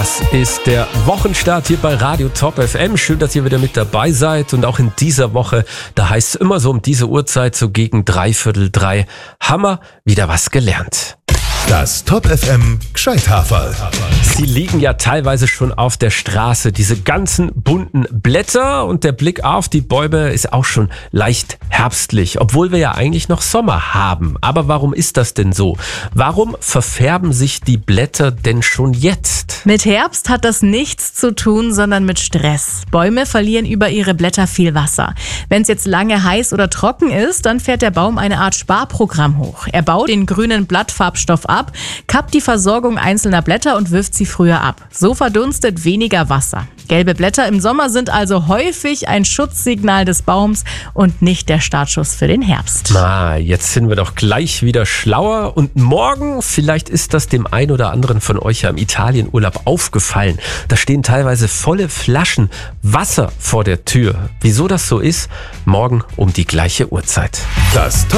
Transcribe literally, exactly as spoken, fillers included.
Das ist der Wochenstart hier bei Radio Top F M. Schön, dass ihr wieder mit dabei seid. Und auch in dieser Woche, da heißt es immer so um diese Uhrzeit, so gegen dreiviertel drei, haben wir wieder was gelernt. Das Top F M Gescheithaferl. Sie liegen ja teilweise schon auf der Straße, diese ganzen bunten Blätter, und der Blick auf die Bäume ist auch schon leicht herbstlich, obwohl wir ja eigentlich noch Sommer haben. Aber warum ist das denn so? Warum verfärben sich die Blätter denn schon jetzt? Mit Herbst hat das nichts zu tun, sondern mit Stress. Bäume verlieren über ihre Blätter viel Wasser. Wenn es jetzt lange heiß oder trocken ist, dann fährt der Baum eine Art Sparprogramm hoch. Er baut den grünen Blattfarbstoff ab, kappt die Versorgung einzelner Blätter und wirft sie früher ab. So verdunstet weniger Wasser. Gelbe Blätter im Sommer sind also häufig ein Schutzsignal des Baums und nicht der Startschuss für den Herbst. Na, jetzt sind wir doch gleich wieder schlauer, und morgen, vielleicht ist das dem einen oder anderen von euch ja im Italienurlaub aufgefallen, da stehen teilweise volle Flaschen Wasser vor der Tür. Wieso das so ist, morgen um die gleiche Uhrzeit. Das